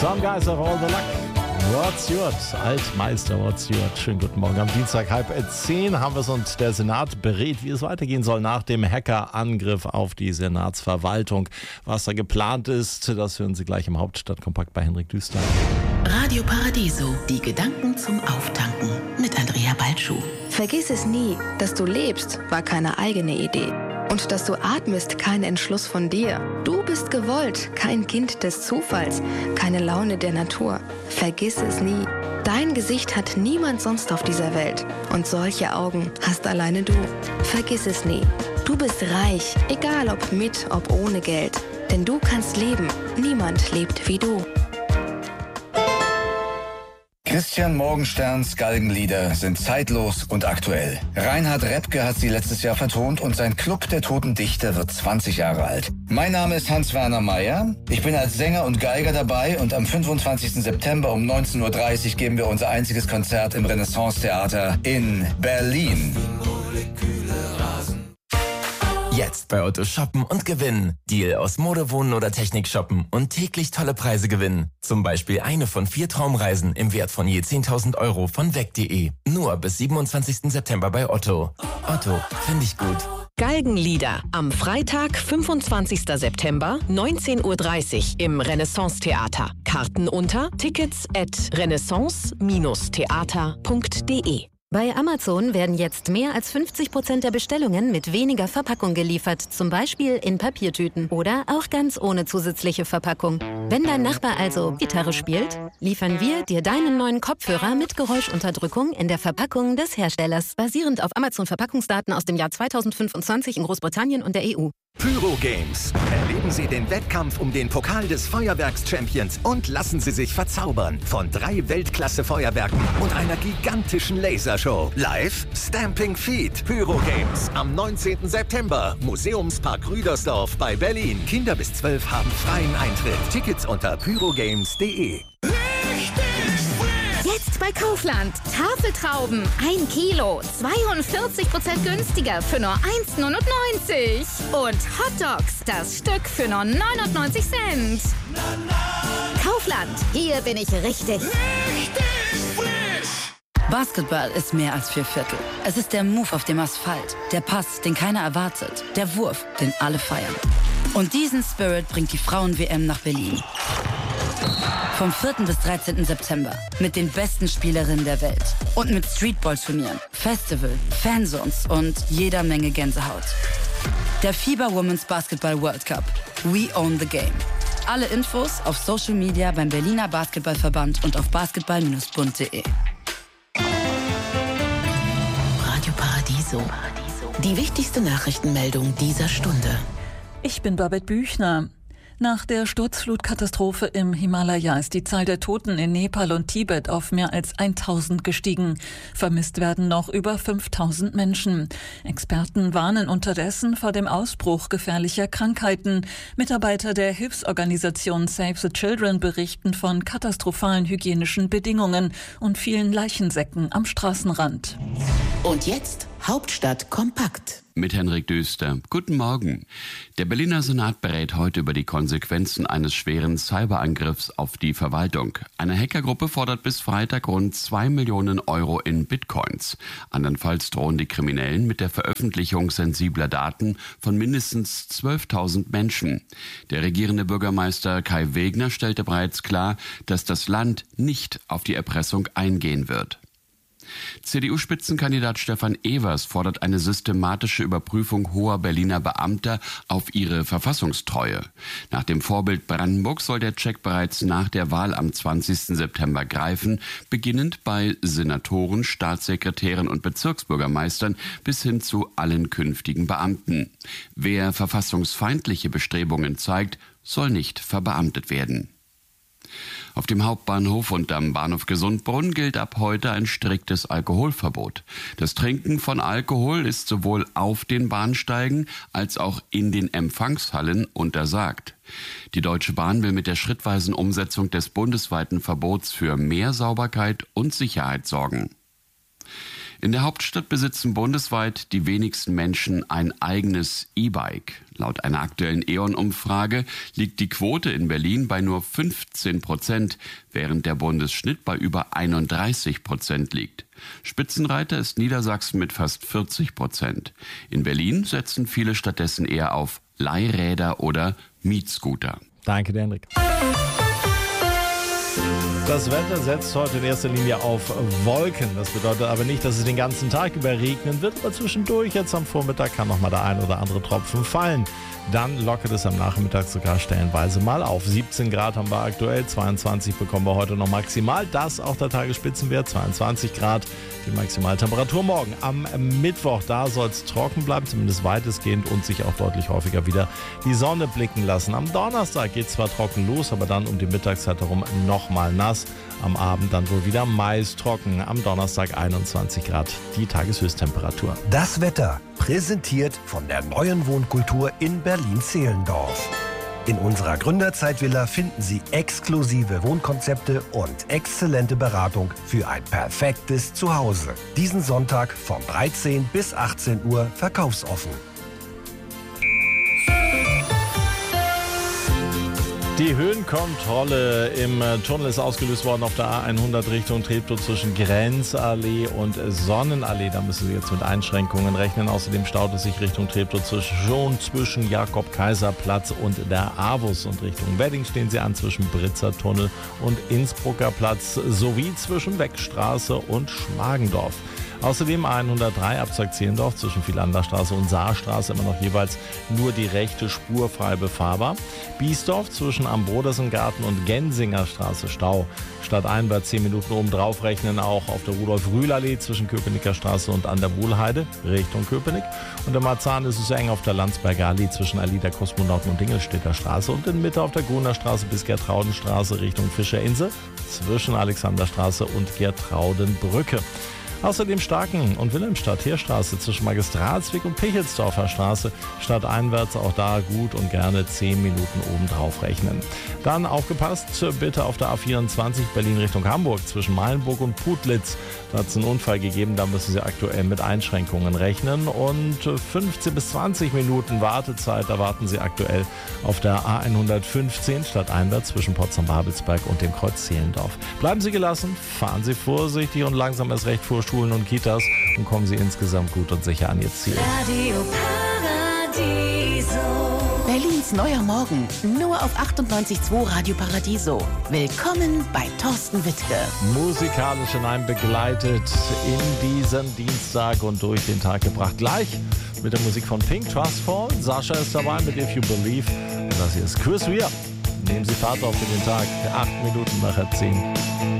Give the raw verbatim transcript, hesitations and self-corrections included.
Some guys have all the luck. Rod Stewart, Altmeister Rod Stewart. Schönen guten Morgen. Am Dienstag halb zehn haben wir es und der Senat berät, wie es weitergehen soll nach dem Hackerangriff auf die Senatsverwaltung. Was da geplant ist, das hören Sie gleich im Hauptstadtkompakt bei Henrik Düster. Radio Paradiso, die Gedanken zum Auftanken mit Andrea Balschuh. Vergiss es nie, dass du lebst, war keine eigene Idee. Und dass du atmest, kein Entschluss von dir. Du bist gewollt, kein Kind des Zufalls, keine Laune der Natur. Vergiss es nie. Dein Gesicht hat niemand sonst auf dieser Welt. Und solche Augen hast alleine du. Vergiss es nie. Du bist reich, egal ob mit, ob ohne Geld. Denn du kannst leben. Niemand lebt wie du. Christian Morgensterns Galgenlieder sind zeitlos und aktuell. Reinhard Repke hat sie letztes Jahr vertont und sein Club der Toten Dichter wird zwanzig Jahre alt. Mein Name ist Hans-Werner Meyer. Ich bin als Sänger und Geiger dabei und am fünfundzwanzigsten September um neunzehn Uhr dreißig geben wir unser einziges Konzert im Renaissance-Theater in Berlin. Jetzt bei Otto shoppen und gewinnen. Deal aus Mode, Wohnen oder Technik shoppen und täglich tolle Preise gewinnen. Zum Beispiel eine von vier Traumreisen im Wert von je zehntausend Euro von weg punkt de. Nur bis siebenundzwanzigsten September bei Otto. Otto, finde ich gut. Galgenlieder am Freitag, fünfundzwanzigsten September, neunzehn Uhr dreißig im Renaissance-Theater. Karten unter tickets at renaissance theater punkt de. Bei Amazon werden jetzt mehr als fünfzig Prozent der Bestellungen mit weniger Verpackung geliefert, zum Beispiel in Papiertüten oder auch ganz ohne zusätzliche Verpackung. Wenn dein Nachbar also Gitarre spielt, liefern wir dir deinen neuen Kopfhörer mit Geräuschunterdrückung in der Verpackung des Herstellers, basierend auf Amazon-Verpackungsdaten aus dem Jahr zweitausendfünfundzwanzig in Großbritannien und der E U. Pyro Games. Erleben Sie den Wettkampf um den Pokal des Feuerwerks-Champions und lassen Sie sich verzaubern von drei Weltklasse-Feuerwerken und einer gigantischen Lasershow. Live Stamping Feet. Pyro Games am neunzehnten September. Museumspark Rüdersdorf bei Berlin. Kinder bis zwölf haben freien Eintritt. Tickets unter pyrogames punkt de. Jetzt bei Kaufland. Tafeltrauben. Ein Kilo. zweiundvierzig Prozent günstiger für nur eins Komma neunundneunzig. Und Hotdogs. Das Stück für nur neunundneunzig Cent. Kaufland. Hier bin ich richtig. Richtig frisch. Basketball ist mehr als vier Viertel. Es ist der Move auf dem Asphalt. Der Pass, den keiner erwartet. Der Wurf, den alle feiern. Und diesen Spirit bringt die Frauen-W M nach Berlin. Vom vierten bis dreizehnten September mit den besten Spielerinnen der Welt und mit Streetball-Turnieren, Festival, Fanzones und jeder Menge Gänsehaut. Der FIBA Women's Basketball World Cup. We own the game. Alle Infos auf Social Media beim Berliner Basketballverband und auf basketball Bindestrich bund punkt de. Radio Paradiso. Die wichtigste Nachrichtenmeldung dieser Stunde. Ich bin Babette Büchner. Nach der Sturzflutkatastrophe im Himalaya ist die Zahl der Toten in Nepal und Tibet auf mehr als tausend gestiegen. Vermisst werden noch über fünftausend Menschen. Experten warnen unterdessen vor dem Ausbruch gefährlicher Krankheiten. Mitarbeiter der Hilfsorganisation Save the Children berichten von katastrophalen hygienischen Bedingungen und vielen Leichensäcken am Straßenrand. Und jetzt Hauptstadt kompakt. Mit Henrik Düster. Guten Morgen. Der Berliner Senat berät heute über die Konsequenzen eines schweren Cyberangriffs auf die Verwaltung. Eine Hackergruppe fordert bis Freitag rund zwei Millionen Euro in Bitcoins. Andernfalls drohen die Kriminellen mit der Veröffentlichung sensibler Daten von mindestens zwölftausend Menschen. Der regierende Bürgermeister Kai Wegner stellte bereits klar, dass das Land nicht auf die Erpressung eingehen wird. C D U-Spitzenkandidat Stefan Evers fordert eine systematische Überprüfung hoher Berliner Beamter auf ihre Verfassungstreue. Nach dem Vorbild Brandenburg soll der Check bereits nach der Wahl am zwanzigsten September greifen, beginnend bei Senatoren, Staatssekretären und Bezirksbürgermeistern bis hin zu allen künftigen Beamten. Wer verfassungsfeindliche Bestrebungen zeigt, soll nicht verbeamtet werden. Auf dem Hauptbahnhof und am Bahnhof Gesundbrunn gilt ab heute ein striktes Alkoholverbot. Das Trinken von Alkohol ist sowohl auf den Bahnsteigen als auch in den Empfangshallen untersagt. Die Deutsche Bahn will mit der schrittweisen Umsetzung des bundesweiten Verbots für mehr Sauberkeit und Sicherheit sorgen. In der Hauptstadt besitzen bundesweit die wenigsten Menschen ein eigenes E-Bike. Laut einer aktuellen E O N-Umfrage liegt die Quote in Berlin bei nur fünfzehn Prozent, während der Bundesschnitt bei über einunddreißig Prozent liegt. Spitzenreiter ist Niedersachsen mit fast vierzig Prozent. In Berlin setzen viele stattdessen eher auf Leihräder oder Mietscooter. Danke, der Henrik. Das Wetter setzt heute in erster Linie auf Wolken. Das bedeutet aber nicht, dass es den ganzen Tag über regnen wird, aber zwischendurch jetzt am Vormittag kann noch mal der ein oder andere Tropfen fallen. Dann lockert es am Nachmittag sogar stellenweise mal auf. siebzehn Grad haben wir aktuell, zweiundzwanzig bekommen wir heute noch maximal. Das auch der Tagesspitzenwert, zweiundzwanzig Grad, die Maximaltemperatur morgen. Am Mittwoch, da soll es trocken bleiben, zumindest weitestgehend, und sich auch deutlich häufiger wieder die Sonne blicken lassen. Am Donnerstag geht es zwar trocken los, aber dann um die Mittagszeit herum nochmal nass. Am Abend dann wohl wieder meist trocken. Am Donnerstag einundzwanzig Grad, die Tageshöchsttemperatur. Das Wetter präsentiert von der neuen Wohnkultur in Berlin-Zehlendorf. In unserer Gründerzeitvilla finden Sie exklusive Wohnkonzepte und exzellente Beratung für ein perfektes Zuhause. Diesen Sonntag von dreizehn bis achtzehn Uhr verkaufsoffen. Die Höhenkontrolle im Tunnel ist ausgelöst worden auf der A hundert Richtung Treptow zwischen Grenzallee und Sonnenallee. Da müssen Sie jetzt mit Einschränkungen rechnen. Außerdem staut es sich Richtung Treptow schon zwischen Jakob-Kaiser-Platz und der Avus. Und Richtung Wedding stehen Sie an zwischen Britzer Tunnel und Innsbrucker Platz sowie zwischen Weckstraße und Schmargendorf. Außerdem A hundertdrei Abzweig Zehlendorf zwischen Vielanderstraße und Saarstraße immer noch jeweils nur die rechte Spur frei befahrbar. Biesdorf zwischen Ambrodersengarten und Gensinger Straße Stau. Stadteinwärts zehn Minuten oben drauf rechnen auch auf der Rudolf-Rühl-Allee zwischen Köpenicker Straße und an der Buhlheide Richtung Köpenick. Und in Marzahn ist es eng auf der Landsberger Allee zwischen Alida Kosmonauten und Dingelstädter Straße und in Mitte auf der Gruner Straße bis Gertraudenstraße Richtung Fischerinsel zwischen Alexanderstraße und Gertraudenbrücke. Außerdem Starken und Wilhelmstadt Heerstraße zwischen Magistratsweg und Pichelsdorfer Straße stadteinwärts auch da gut und gerne zehn Minuten oben drauf rechnen. Dann aufgepasst, bitte auf der A vierundzwanzig Berlin Richtung Hamburg zwischen Meilenburg und Putlitz. Da hat es einen Unfall gegeben, da müssen Sie aktuell mit Einschränkungen rechnen und fünfzehn bis zwanzig Minuten Wartezeit erwarten Sie aktuell auf der A hundertfünfzehn stadteinwärts zwischen Potsdam-Babelsberg und dem Kreuz Zehlendorf. Bleiben Sie gelassen, fahren Sie vorsichtig und langsam erst recht vor Schulen und Kitas und kommen Sie insgesamt gut und sicher an Ihr Ziel. Radio Paradiso. Berlins neuer Morgen, nur auf achtundneunzig Komma zwei Radio Paradiso. Willkommen bei Thorsten Wittke. Musikalisch hinein begleitet in diesen Dienstag und durch den Tag gebracht. Gleich mit der Musik von Pink, Trust Fall. Sascha ist dabei mit If You Believe. Und das hier ist Chris Rea. Nehmen Sie Fahrt auf für den Tag. Acht Minuten nach zehn.